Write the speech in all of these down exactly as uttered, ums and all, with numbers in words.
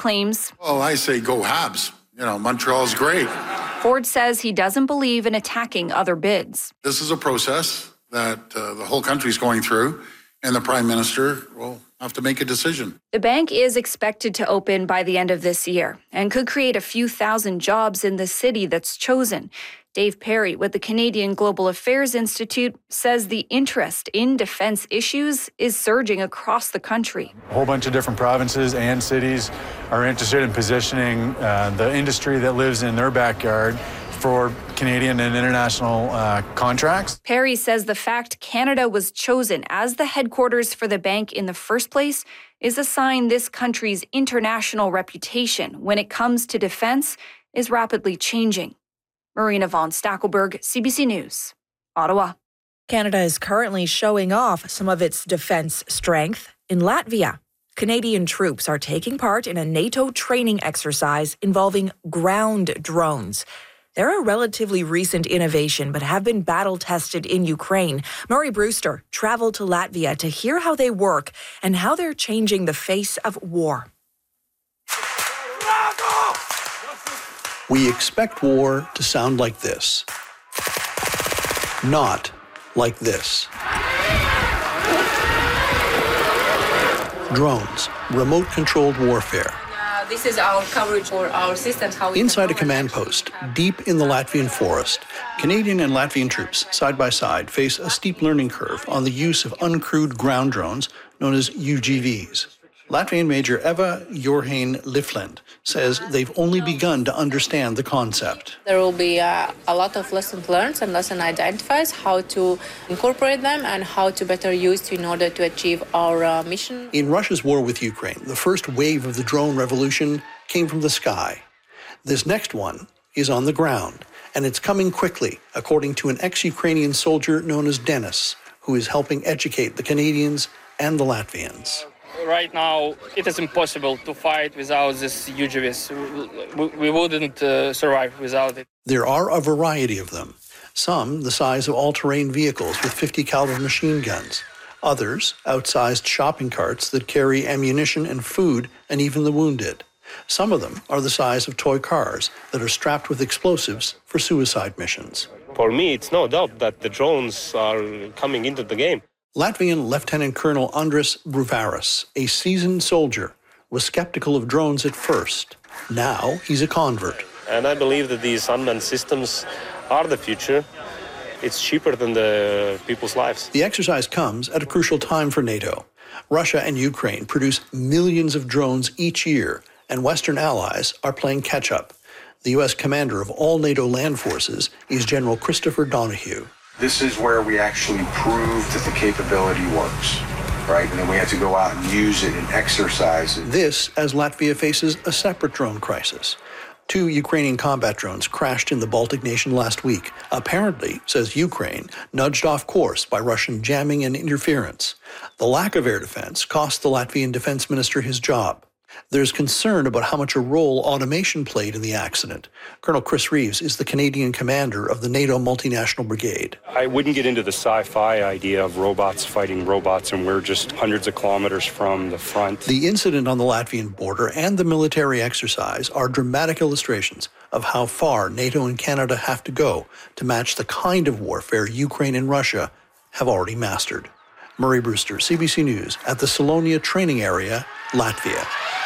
claims. Well, I say go Habs. You know, Montreal's great. Ford says he doesn't believe in attacking other bids. This is a process that uh, the whole country's going through, and the Prime Minister will have to make a decision. The bank is expected to open by the end of this year and could create a few thousand jobs in the city that's chosen. Dave Perry with the Canadian Global Affairs Institute says the interest in defense issues is surging across the country. A whole bunch of different provinces and cities are interested in positioning uh, the industry that lives in their backyard for Canadian and international uh, contracts. Perry says the fact Canada was chosen as the headquarters for the bank in the first place is a sign this country's international reputation when it comes to defense is rapidly changing. Marina von Stackelberg, C B C News, Ottawa. Canada is currently showing off some of its defense strength in Latvia. Canadian troops are taking part in a NATO training exercise involving ground drones. They're a relatively recent innovation, but have been battle-tested in Ukraine. Murray Brewster traveled to Latvia to hear how they work and how they're changing the face of war. We expect war to sound like this, not like this. Drones, remote-controlled warfare. Uh, this is our coverage for our systems. How we Inside a command post, deep in the Latvian forest, Canadian and Latvian troops, side by side, face a steep learning curve on the use of uncrewed ground drones known as U G Vs. Latvian Major Eva Jorhain Lifland says they've only begun to understand the concept. There will be uh, a lot of lessons learned and lesson identifies how to incorporate them and how to better use in order to achieve our uh, mission. In Russia's war with Ukraine, the first wave of the drone revolution came from the sky. This next one is on the ground, and it's coming quickly, according to an ex-Ukrainian soldier known as Dennis, who is helping educate the Canadians and the Latvians. Right now, it is impossible to fight without this U G Vs. We, we wouldn't uh, survive without it. There are a variety of them. Some the size of all-terrain vehicles with fifty caliber machine guns. Others, outsized shopping carts that carry ammunition and food and even the wounded. Some of them are the size of toy cars that are strapped with explosives for suicide missions. For me, it's no doubt that the drones are coming into the game. Latvian Lieutenant Colonel Andris Bruvaris, a seasoned soldier, was skeptical of drones at first. Now he's a convert. And I believe that these unmanned systems are the future. It's cheaper than the people's lives. The exercise comes at a crucial time for NATO. Russia and Ukraine produce millions of drones each year, and Western allies are playing catch-up. The U S commander of all NATO land forces is General Christopher Donahue. This is where we actually prove that the capability works, right? And then we have to go out and use it and exercise it. This as Latvia faces a separate drone crisis. Two Ukrainian combat drones crashed in the Baltic nation last week, apparently, says Ukraine, nudged off course by Russian jamming and interference. The lack of air defense cost the Latvian defense minister his job. There's concern about how much a role automation played in the accident. Colonel Chris Reeves is the Canadian commander of the NATO Multinational Brigade. I wouldn't get into the sci-fi idea of robots fighting robots and we're just hundreds of kilometers from the front. The incident on the Latvian border and the military exercise are dramatic illustrations of how far NATO and Canada have to go to match the kind of warfare Ukraine and Russia have already mastered. Murray Brewster, C B C News, at the Salonia Training Area, Latvia.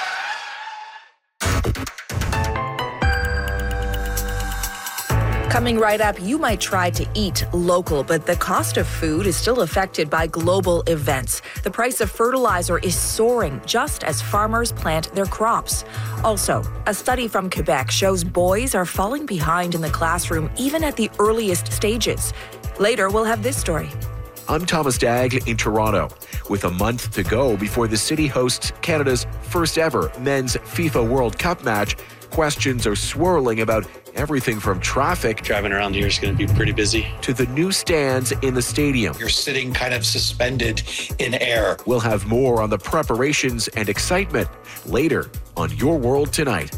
Coming right up, you might try to eat local, but the cost of food is still affected by global events. The price of fertilizer is soaring just as farmers plant their crops. Also, a study from Quebec shows boys are falling behind in the classroom even at the earliest stages. Later, we'll have this story. I'm Thomas Dagg in Toronto. With a month to go before the city hosts Canada's first ever men's FIFA World Cup match, questions are swirling about everything from traffic driving around here is going to be pretty busy to the new stands in the stadium. You're sitting kind of suspended in air. We'll have more on the preparations and excitement later on Your World Tonight.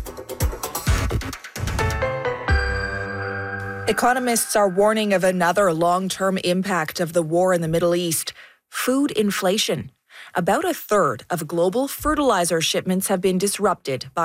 Economists are warning of another long-term impact of the war in the Middle East: food inflation. About a third of global fertilizer shipments have been disrupted by